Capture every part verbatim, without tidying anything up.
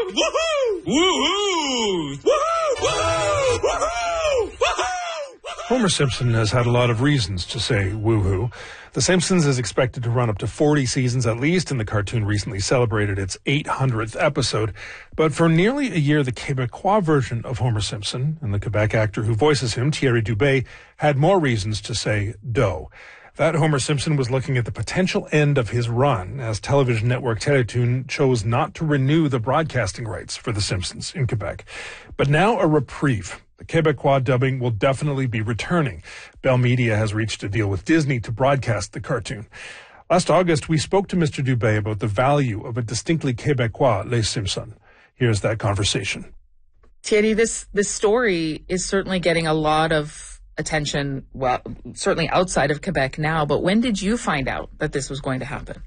Woohoo! Woohoo! Woohoo! Woohoo! Woohoo! Woohoo! Homer Simpson has had a lot of reasons to say woohoo. The Simpsons is expected to run up to forty seasons at least, and the cartoon recently celebrated its eight hundredth episode. But for nearly a year, the Quebecois version of Homer Simpson and the Quebec actor who voices him, Thierry Dubé, had more reasons to say dough. That Homer Simpson was looking at the potential end of his run as television network Télétoon chose not to renew the broadcasting rights for The Simpsons in Quebec. But now a reprieve. The Quebecois dubbing will definitely be returning. Bell Media has reached a deal with Disney to broadcast the cartoon. Last August, we spoke to Mister Dubé about the value of a distinctly Quebecois Les Simpsons. Here's that conversation. Thierry, this, this story is certainly getting a lot of attention, well, certainly outside of Quebec now, but when did you find out that this was going to happen?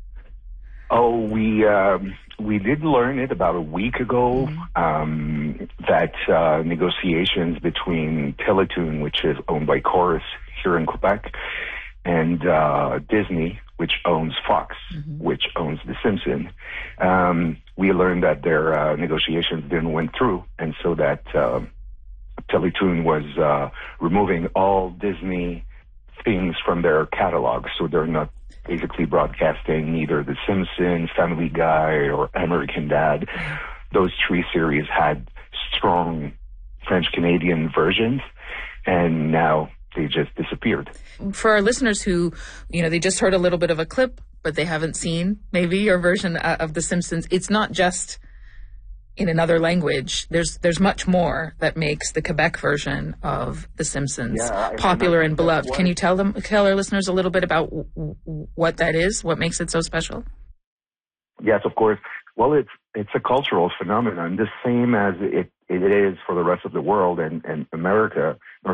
Oh, we um, we did learn it about a week ago, Mm-hmm. um, that uh, negotiations between Télétoon, which is owned by Corus here in Quebec, and uh, Disney, which owns Fox, Mm-hmm. which owns The Simpsons, um, we learned that their uh, negotiations didn't went through, and so that uh, Télétoon was uh, removing all Disney things from their catalog, so they're not basically broadcasting either The Simpsons, Family Guy, or American Dad. Those three series had strong French-Canadian versions, and now they just disappeared. For our listeners who, you know, they just heard a little bit of a clip, but they haven't seen maybe your version of The Simpsons, it's not just in another language. There's there's much more that makes the Quebec version of The Simpsons Yeah, I- popular I- and beloved. what- Can you tell them, tell our listeners a little bit about w- w- what that is? What makes it so special? Yes, of course. Well, it's it's a cultural phenomenon, the same as it, it is for the rest of the world and, and America.